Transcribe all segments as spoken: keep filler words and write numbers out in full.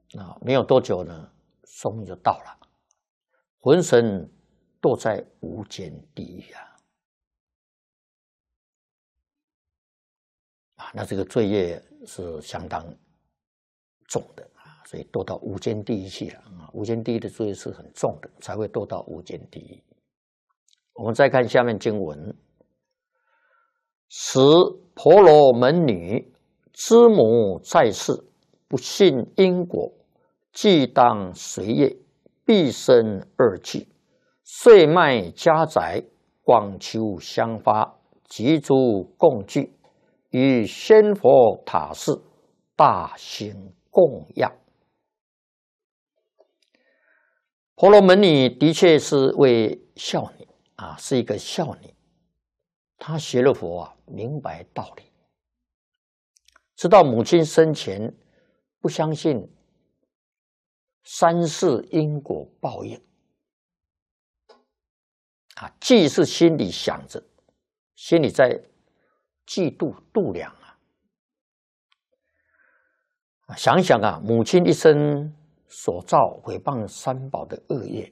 啊，没有多久呢，寿命就到了，浑身堕在无间地狱啊！啊，那这个罪业是相当重的啊，所以堕到无间地狱去了啊！无间地狱的罪业是很重的，才会堕到无间地狱。我们再看下面经文：使婆罗门女之母在世，不信因果，既当随业，必生恶趣，遂卖家宅，广求香花，及诸供具，与仙佛塔寺大行供养。婆罗门女的确是位孝女啊，是一个孝女。她学了佛啊，明白道理，知道母亲生前不相信三世因果报应啊，既是心里想着，心里在嫉妒度量啊。想想啊，母亲一生所造毁谤三宝的恶业，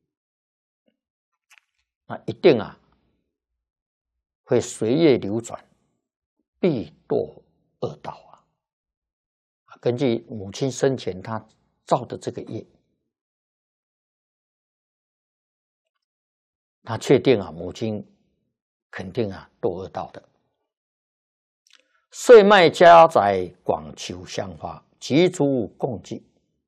那一定啊会随业流转，必堕恶道啊。根据母亲生前她造的这个业，他确定啊，母亲肯定啊堕恶道的。遂卖家宅，广求香花，及诸供具。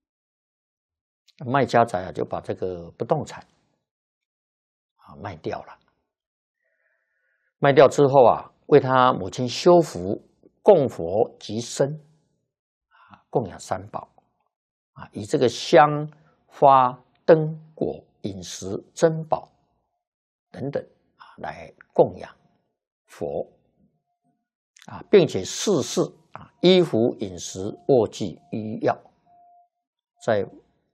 卖家宅啊，就把这个不动产啊卖掉了。卖掉之后啊，为他母亲修福、供佛及僧啊，供养三宝啊，以这个香花灯果饮食珍宝等等啊来供养佛啊，并且事事啊衣服饮食卧具医药，在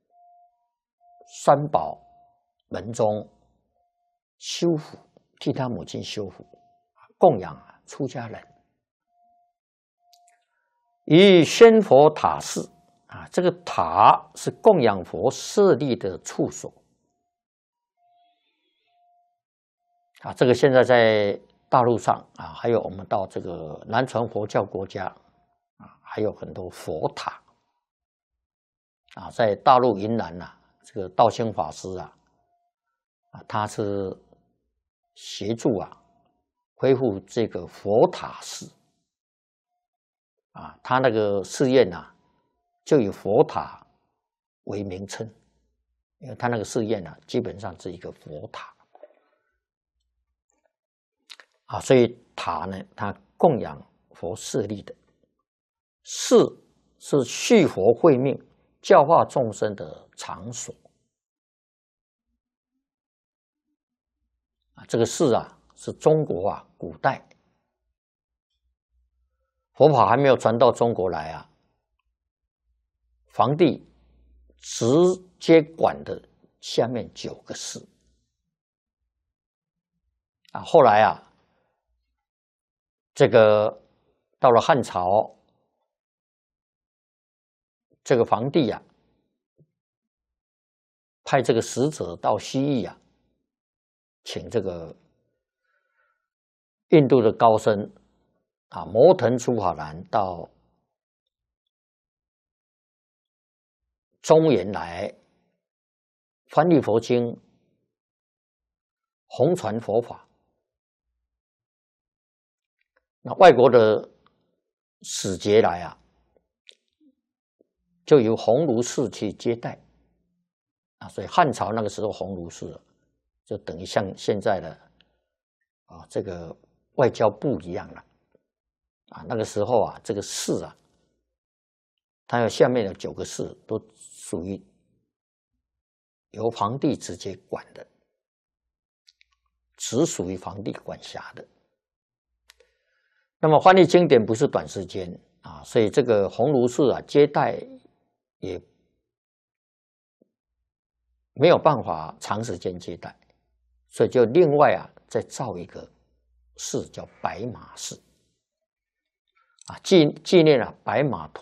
三宝门中修福，替他母亲修福，供养出家人。以仙佛塔寺啊，这个塔是供养佛设立的处所啊。这个现在在大陆上啊，还有我们到这个南传佛教国家啊，还有很多佛塔啊。在大陆云南呐、啊，这个道兴法师啊，啊，他是协助啊恢复这个佛塔寺啊，他那个寺院呐、啊，就以佛塔为名称，因为他那个寺院啊，基本上是一个佛塔啊，所以塔呢，它供养佛设立的，寺是续佛慧命、教化众生的场所啊。这个寺啊，是中国啊古代佛法还没有传到中国来啊，皇帝直接管的下面九个寺啊。后来啊，这个到了汉朝，这个皇帝啊，派这个使者到西域啊，请这个印度的高僧啊摩腾楚法兰到中原来翻译佛经，弘传佛法。那外国的使节来啊，就由鸿胪寺去接待啊，所以汉朝那个时候鸿胪寺就等于像现在的啊这个外交部一样了啊。那个时候啊，这个寺啊，它有下面的九个寺都属于由皇帝直接管的，只属于皇帝管辖的。那么翻译经典不是短时间啊，所以这个鸿胪寺啊接待也没有办法长时间接待，所以就另外啊再造一个寺叫白马寺啊，纪纪念了白马